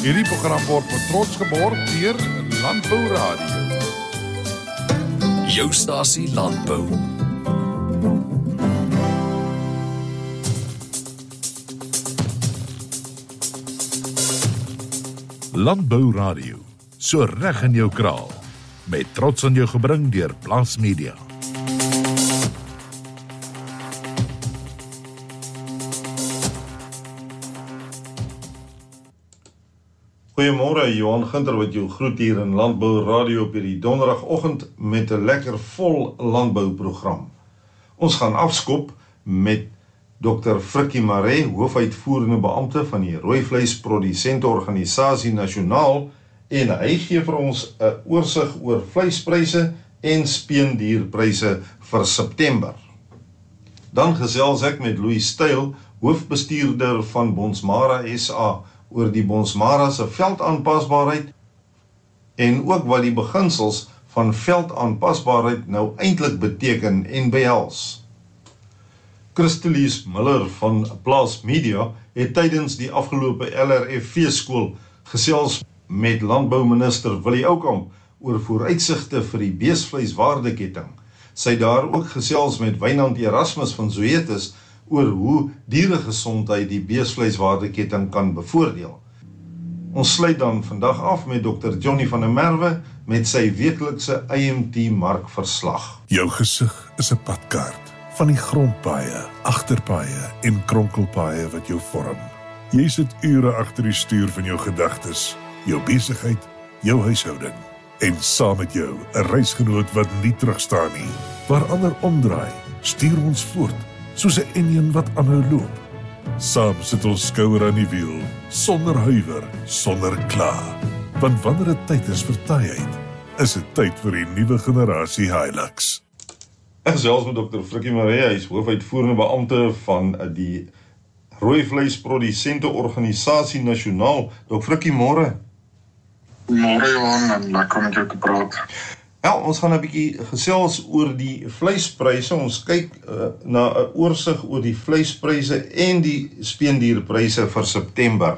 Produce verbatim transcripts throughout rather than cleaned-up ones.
Hierdie program word met trots geborg deur Landbou Radio. Jou stasie Landbou. Landbou Radio, so reg in jou kraal. Met trots aan jou gebring deur Plaas Media. Goeiemôre, Johan Ginter wat jou groet hier in Landbou Radio op hierdie donderdagoggend met 'n lekker vol landbouprogram. Ons gaan afskop met dokter Frikkie Maree, hoofuitvoerende beampte van die Rooivleisprodusente Organisasie Nasionaal, en hy gee vir ons 'n oorsig oor vleispryse en speendierpryse vir September. Dan gesels ek met Louis Styl, hoofbestuurder van Bonsmara S A, oor die Bonsmara se veldaanpasbaarheid en ook wat die beginsels van veldaanpasbaarheid nou eintlik beteken en behels. Christelies Miller van Plaas Media het tydens die afgelope L R F feeskool gesels met landbouminister Willie Oukamp oor vooruitsigte vir die beesvleiswaardeketting. Sy het daar ook gesels met Wynand Erasmus van Zoetis oor hoe dieregesondheid die beesvleiswaardeketting kan bevoordeel. Ons sluit dan vandag af met dokter Johnny van der Merwe met sy weeklikse I M T markverslag. Jou gesig is 'n padkaart van die grondpaaie, agterpaaie en kronkelpaaie wat jou vorm. Jy sit ure agter die stuur van jou gedagtes, jou besigheid, jou huishouding. En saam met jou 'n reisgenoot wat nie terugstaan nie. Waar ander omdraai, stuur ons voort, soos 'n enjin wat aanhou loop. Saam sit ons skouer aan die wiel, sonder huiwer, sonder kla. Want wanneer dit tyd is vir taaiheid, is dit tyd vir die nuwe generasie Hilux. Ek gesels met dokter Frikkie Maree, hy is hoofuitvoerende beampte van die Rooivleisprodusente Organisasie Nasionaal. Dokter Frikkie, môre. Môre Johan, en lekker om met jou te praat. Ja, ons gaan 'n bietjie gesels oor die vleispryse. Ons kyk uh, na 'n oorsig oor die vleispryse en die speendierpryse vir September.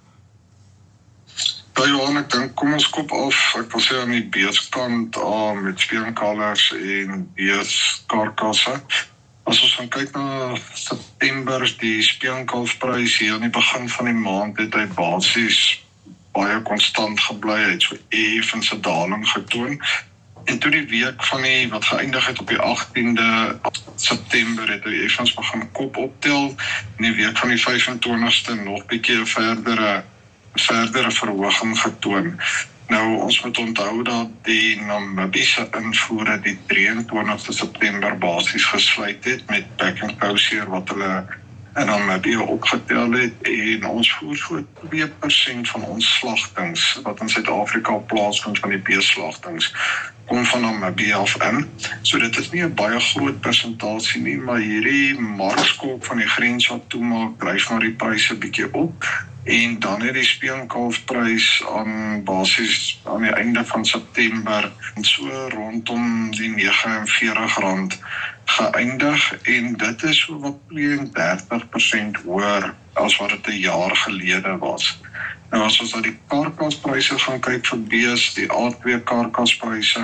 Ja Johan, ek dink kom ons kop af, ek wil sê aan die beeskant uh, met speenkalvers en beeskarkasse. As ons gaan kyk na September, die speenkalfprys hier aan die begin van die maand het hy basies baie konstant gebly, hy het so effens 'n daling getoon. En toe die week van die, wat geëindig het op die agtiende September, het hy effens begin kop optel, en die week van die vyfentwintigste nog bietjie 'n verdere, verdere verhoging getoon. Nou, ons moet onthou dat die Namibiese invoere die drieëntwintigste September basies gesluit het, met packing pauseer wat hulle en dan Namibië opgetel het, en ons voer so twee persent van ons slagtings, wat in Suid-Afrika plaasvind van die beeslachtings, kom van Namibië af in. So dit is nie 'n baie groot persentasie nie, maar hierdie markskok van die grens wat toemaak, dryf maar die pryse bietjie op, en dan het die speenkalfprys aan basis aan die einde van September so rondom die nege en veertig rand geëindig, en dit is so wat twee en dertig persent hoër as wat dit 'n jaar gelede was. Nou as ons na die karkaspryse gaan kyk vir bees, die A twee karkaspryse,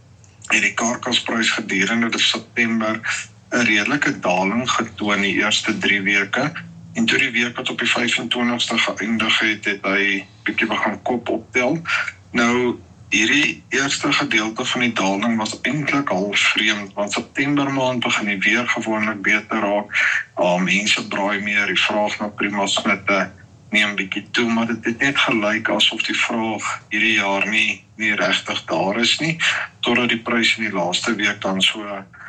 en die karkasprys gedurende die September 'n redelike daling getoon die eerste drie weke, en toe die week wat op die vyfentwintigste geëindig het, het hy bietjie begin kop optel. Nou, hierdie eerste gedeelte van die daling was eintlik al vreemd, want September maand begin die weer gewoonlik beter raak, uh, mense braai meer, die vraag na prima snitte neem bietjie toe, maar dit het net gelyk asof die vraag hierdie jaar nie, nie regtig daar is nie, totdat die pryse in die laaste week dan so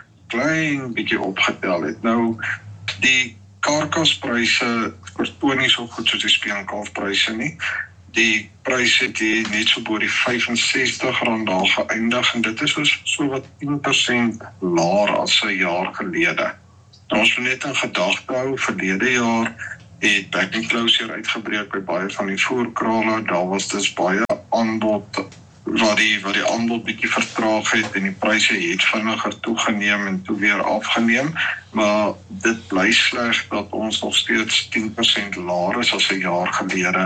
klein bietjie opgetel het. Nou, die karkaspryse vertoon nie so goed soos die speenkalfpryse nie. Die pryse het die net so bo die vyf en sestig rand daar geëindig, en dit is so, so wat tien persent laer as 'n jaar gelede. En ons moet net in gedagte hou, verlede jaar het packing closure uitgebreek by baie van die voerkrale, daar was dus baie aanbod wat die, wat die aanbod bietjie vertraag het en die pryse het vinniger toegeneem en toe weer afgeneem, maar dit bly sleg dat ons nog steeds tien persent laer is as 'n jaar gelede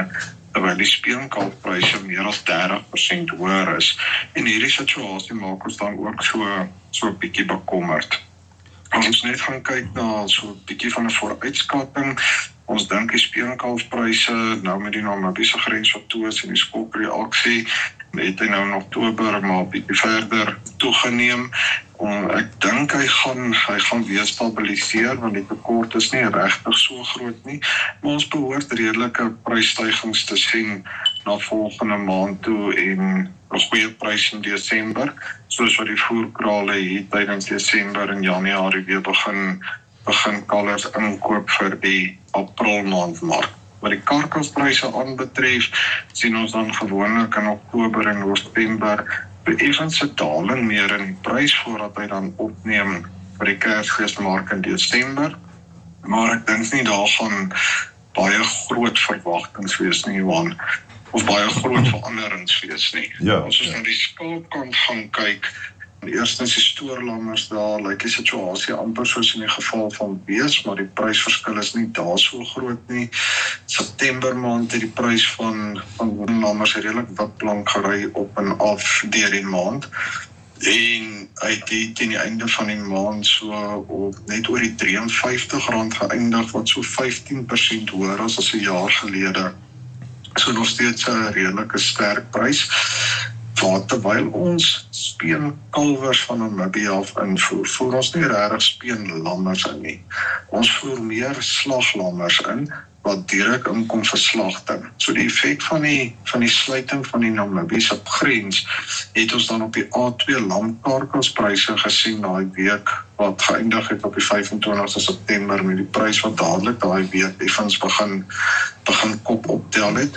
terwyl die speenkalfpryse meer as dertig persent hoër is. En hierdie situasie maak ons dan ook so so 'n bietjie bekommerd. As ons net gaan kyk na so 'n bietjie van 'n vooruitskatting, ons dink die speenkalfpryse nou met die Namibiese grens wat toe is en die skopreaksie, het hy nou in Oktober maar 'n bietjie verder toegeneem. Um, ek dink hy gaan hy gaan weer stabiliseer want die tekort is nie regtig so groot nie, maar ons behoort redelike prysstygings te sien na volgende maand toe en 'n goeie prys in Desember, soos wat die voerkrale hier tydens Desember en Januarie weer begin begin kalvers inkoop vir die April maand mark. Wat die karkaspryse aanbetref, sien ons dan gewoonlik in Oktober en November effens 'n daling meer in die prys voordat hy dan opneem vir die Kersfeesmark in Desember. Maar ek dink nie daar gaan baie groot verwagtinge wees nie, Johan, of baie groot veranderings wees nie. Ja, As ons ja. na die skaapkant gaan kyk, eerstens die stoorlammers daar, lyk die situasie amper soos in die geval van bees, maar die prysverskil is nie daar so groot nie. September maand het die prys van van lammers redelik wiplank gery op en af deur die maand. En uit die teen die einde van die maand so op net oor die vyf drie vyftig rand geëindig, wat so vyftien persent hoër as as 'n jaar gelede. So nog steeds 'n redelike sterk prys. Waar terwyl ons speenkalvers van Namibia af invoer, voer ons nie regtig speenlammers in nie. Ons voer meer slaglammers in, wat direk inkom vir slagting. So die effek van die van die sluiting van die Namibiese grens het ons dan op die A twee lamkarkaspryse gesien daai week wat geëindig het op die vyf en twintigste September met die prys wat dadelik daai week effens begin begin kop optel het.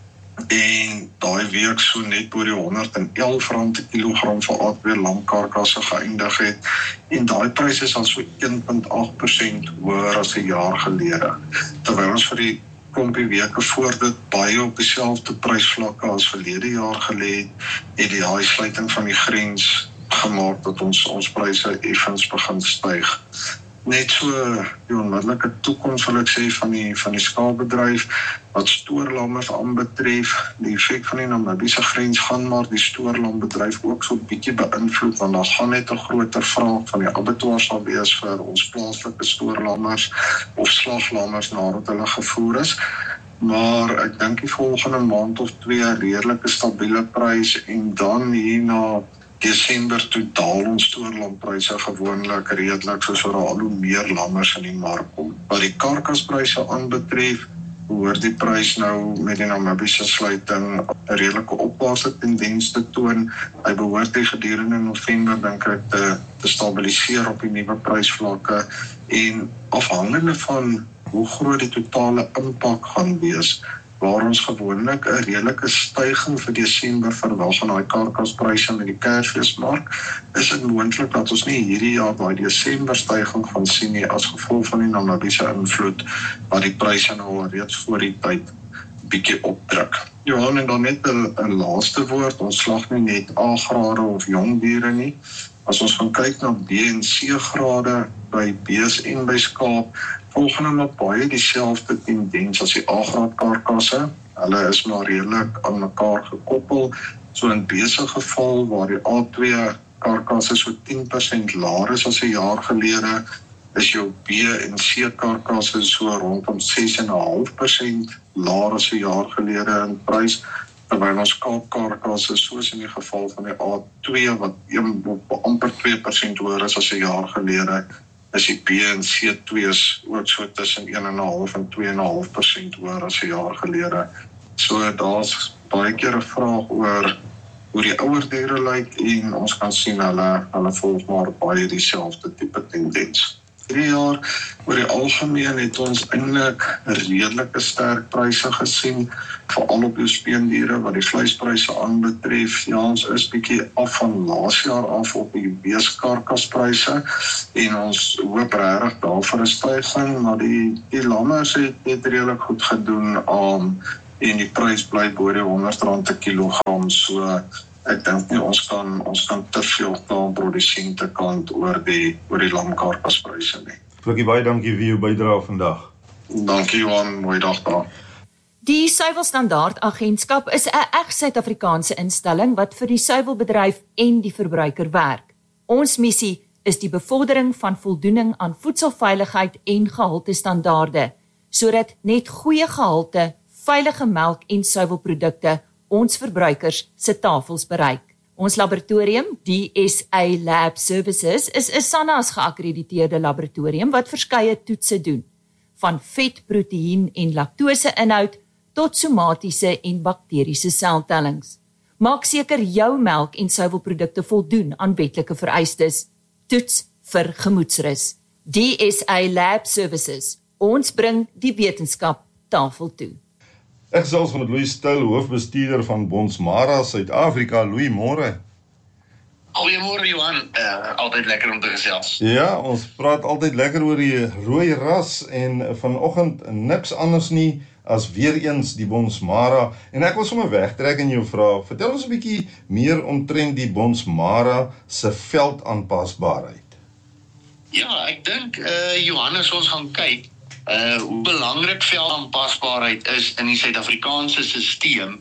En daai week so net oor die honderd en elf rand per kilogram vir A twee lamkarkasse geëindig het. En daai pryse is al so een komma agt persent hoër as 'n jaar gelede. Terwyl ons vir die klompie weke voor dit baie op dieselfde prysvlakke as verlede jaar gelê het, het die daai sluiting van die grens gemaak dat ons ons pryse effens begin styg. Net so die onmiddellike toekoms wil ek sê van die van die skaapbedryf wat stoorlammers aanbetref, die effek van die Namibiese grens gaan maar die stoorlambedryf ook so 'n bietjie beïnvloed, want daar gaan net 'n groter vraag van die abattoirs sal wees vir ons plaaslike stoorlammers of slaglammers nadat hulle gevoer is. Maar ek dink die volgende maand of twee 'n redelike stabiele prys en dan hierna Desember toe daal ons stoorlampryse gewoonlik redelik soos wat daar al hoe meer lammers in die mark kom. Wat die karkaspryse aanbetref, behoort die prys nou met die Namibiese sluiting 'n redelike opwaartse tendens te toon. Hy behoort die gedurende November dink ek te, te stabiliseer op die nuwe prysvlakke en afhangende van hoe groot die totale impak gaan wees, waar ons gewoonlik 'n redelike styging vir Desember verwag van daai karkaspryse met die Kersfeesmark, is dit moontlik dat ons nie hierdie jaar daai Desember styging gaan sien nie as gevolg van die Namibiese invloed wat die pryse nou al reeds voor die tyd bietjie opdruk. Johan, en dan net 'n 'n laaste woord, ons slag nie net A-grade of jong diere nie. As ons gaan kyk na B en C grade by bees en by skaap, volgende maar baie dieselfde tendens as die A-graad karkasse. Hulle is maar redelik aan mekaar gekoppel. So in beese geval waar die A twee karkasse so tien persent laer is as 'n jaar gelede, is jou B en C karkasse so rondom ses komma vyf persent laer as 'n jaar gelede in prys. Terwyl ons skaapkarkasse soos in die geval van die A twee wat een, amper twee persent hoër is as 'n jaar gelede, is die B en C twee's ook so tussen een komma vyf en twee komma vyf persent hoër as 'n jaar gelede. So daar's baie keer 'n vraag oor hoe die ouer diere lyk en ons kan sien hulle hulle volg maar baie dieselfde tipe tendens. Hierdie jaar oor die algemeen het ons eintlik redelike sterk pryse gesien, veral op die speendiere wat die vleispryse aanbetref. Ja, ons is bietjie af van laas jaar af op die beeskarkaspryse en ons hoop regtig daar vir 'n styging, maar die die lammers het, het redelik goed gedoen um, en die prys bly bo die honderd rand per kilogram, so ek dink nie ons kan ons kan te veel aan produsente kant oor die oor die lamkarkaspryse nie. Frikkie, baie dankie vir jou bydrae vandag. Dankie Johan, mooi dag daar. Die Suiwelstandaard Agentskap is 'n eg Suid-Afrikaanse instelling wat vir die suiwelbedryf en die verbruiker werk. Ons missie is die bevordering van voldoening aan voedselveiligheid en gehaltestandaarde, sodat net goeie gehalte, veilige melk en suiwelprodukte ons verbruikers se tafels bereik. Ons laboratorium, die S A Lab Services, is 'n SANAS geakkrediteerde laboratorium wat verskeie toetse doen, van vet, proteïen en laktose-inhoud tot somatiese en bakteriese seltellings. Maak seker jou melk en suiwelprodukte voldoen aan wetlike vereistes. Toets vir gemoedsrus. D S A Lab Services. Ons bring die wetenskap tafel toe. Ek gesels met Louis Styl, hoofbestuurder van Bonsmara Suid-Afrika. Louis, môre. Goeiemôre Johan, uh, altyd lekker om te gesels. Ja, ons praat altyd lekker oor die rooi ras en vanoggend niks anders nie as weer eens die Bonsmara. En ek wil sommer wegtrek en jou vra, vertel ons 'n bietjie meer omtrent die Bonsmara se veldaanpasbaarheid. Ja, ek dink uh, Johannes, ons gaan kyk uh, hoe belangrik veldaanpasbaarheid is in die Suid-Afrikaanse stelsel.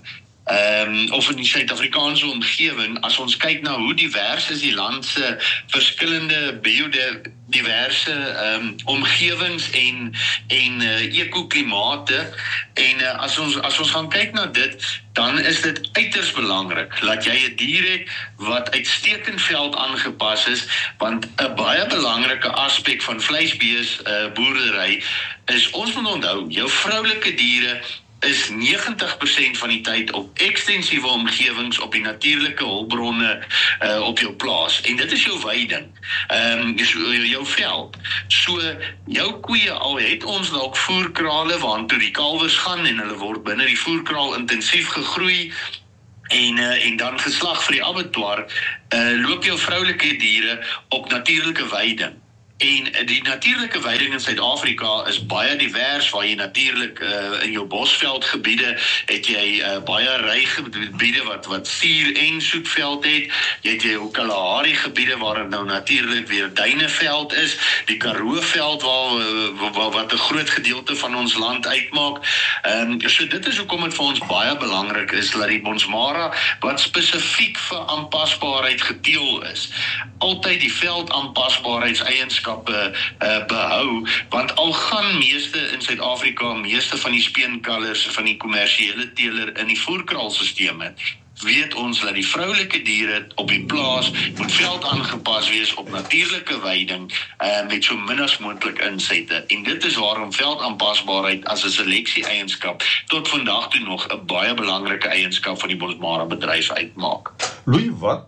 Um, of in die Suid-Afrikaanse omgewing, as ons kyk na hoe divers is die land se verskillende biodiverse um, omgewings en en uh, ekoklimate, en uh, as ons as ons gaan kyk na dit, dan is dit uiters belangrik dat jy 'n dier het wat uitstekend veld aangepas is, want 'n baie belangrike aspek van vleisbees uh, boerdery is, ons moet onthou, jou vroulike diere is negentig persent van die tyd op ekstensiewe omgewings op die natuurlike hulpbronne uh, op jou plaas. En dit is jou weiding, um, is jou veld. So, jou koeie, al het ons dalk voerkrale waartoe die kalwers gaan en hulle word binne die voerkraal intensief gegroei en, uh, en dan geslag vir die abattoir, uh, loop jou vroulike diere op natuurlike weiding. En die natuurlike weiding in Suid-Afrika is baie divers, waar jy natuurlik uh, in jou bosveldgebiede het jy uh, baie rygebiede wat wat suur en soetveld het. Jy het jou Kalahari gebiede waar dit nou natuurlik weer duineveld is, die Karooveld waar, waar wat 'n groot gedeelte van ons land uitmaak. Um, so dit is hoekom dit vir ons baie belangrik is dat die Bonsmara, wat spesifiek vir aanpasbaarheid geteel is, altyd die veldaanpasbaarheidseienskappe Uh, behou, want al gaan meeste in Suid-Afrika, meeste van die speenkalvers van die kommersiële teeler in die voerkraalsisteme, weet ons dat die vroulike diere op die plaas moet veld aangepas wees op natuurlike weiding uh, met so min as moontlik insette. En dit is waarom veldaanpasbaarheid as 'n seleksie-eienskap tot vandag toe nog 'n baie belangrike eienskap van die Bonsmara bedryf uitmaak. Louis, wat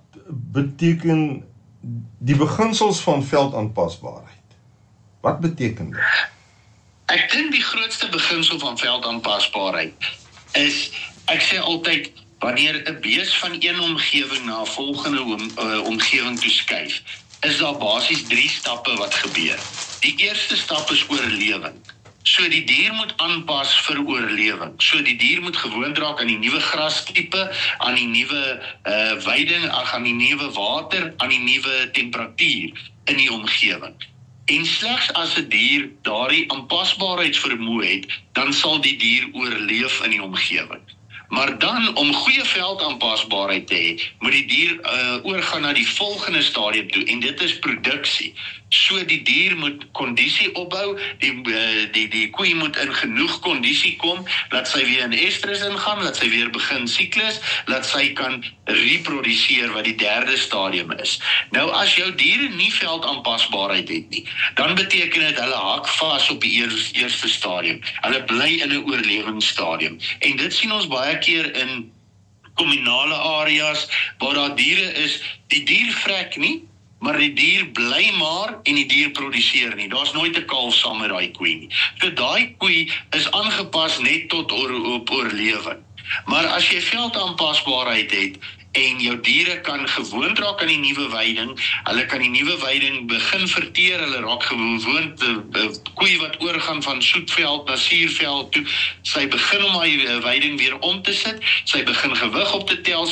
beteken die beginsels van veldaanpasbaarheid? Wat beteken dit? Ek dink die grootste beginsel van veldaanpasbaarheid is, ek sê altyd, wanneer 'n bees van een omgewing na 'n volgende om, uh, omgewing toe skuif, is daar basies drie stappe wat gebeur. Die eerste stap is oorlewing. So die dier moet aanpas vir oorlewing. So die dier moet gewoond raak aan die nuwe grastipe, aan die nuwe uh, weiding, aan die nuwe water, aan die nuwe temperatuur in die omgewing. En slegs as 'n dier daardie aanpasbaarheidsvermoë het, dan sal die dier oorleef in die omgewing. Maar dan, om goeie veldaanpasbaarheid te hê, moet die dier uh, oorgaan na die volgende stadium toe, en dit is produksie. So die dier moet kondisie opbou, die, uh, die, die koei moet in genoeg kondisie kom, laat sy weer in estrus ingaan, laat sy weer begin siklus, laat sy kan reproduseer, wat die derde stadium is. Nou, as jou diere nie veldaanpasbaarheid het nie, dan beteken dit hulle hak vas op die eerste, eerste stadium. Hulle bly in 'n oorlewingsstadium. En dit sien ons baie keer in kommunale areas, waar daar diere is, die dier vrek nie, maar die dier bly maar en die dier produseer nie. Daar's nooit 'n kalf saam met daai koei nie. So daai koei is aangepas net tot oor, op oorlewing. Maar as jy veldaanpasbaarheid het, en jou diere kan gewoond raak aan die nuwe weiding, hulle kan die nuwe weiding begin verteer, hulle raak gewoond, uh, koei wat oorgaan van soetveld na suurveld toe, sy begin om die weiding weer om te sit, sy begin gewig op te tel,